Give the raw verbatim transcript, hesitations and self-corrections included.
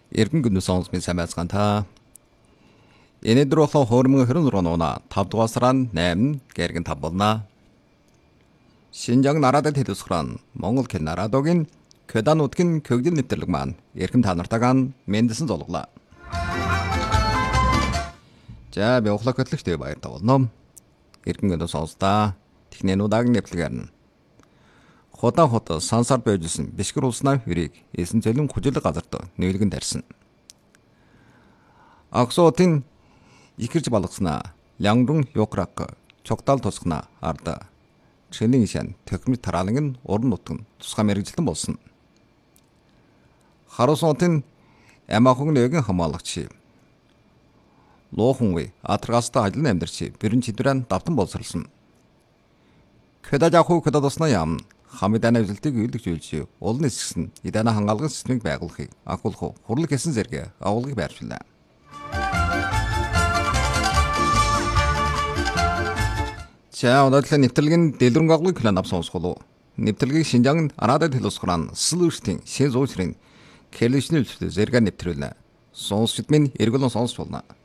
Эргэн гүнү сонс минь сайн байцгаана та. Энэдэр болон хуурмын хэрэн нургана тав дугаар сарын найман гэргэн тав болно. Шинжааг нарадад хэлсгэрэн Монгол хэн нарадогийн Кёдан нутгийн көгдөл нэвтрэлэг маань эрхэм та нартайгаан мэндсэн золглоо. За би ухлах хөтлөгтэй баяр тавуулна. Эргэн гүнү сонстаа технэнуудаг нэвтлэгэрнэ. Ходан хот сансар байжсэн Бишкек улснаа хүрийг эсэн цэлэн хүжил газарт нийлгэн тарьсан. Аксотын ихэрж балгаснаа Лянгрун Юкрак чогтал тусгана арда Чэнийн шан техник тараалан нь уран нутг тусгай мэрэгжилтэн болсон. Харусонтын амаахан нэгэн хамаалагч Лохунгүй атрагаста ажлын амьдарч бүрэн чидрэн давтан боловсрлсон. Кёдажаху кёдадосна ям хамидана үзэлтийг үйлдэж үйлж улны эсгэн идана хангаалгын системийг байгуулахыг агуулах хурлаг хийсэн зэрэг агуулгыг байршууллаа. За өнөөдрийн нэвтрэлгийн дэлгэрэнг агуулгыг план авсан сонсголоо. Нэвтрэлгийг Шинжаан арадад хэлсгэрэн Слүштийн шин зуучрын кэлэшнэл зэрэг нэвтрүүлнэ. Сонсчд минь эргүүлэн сонсч болно.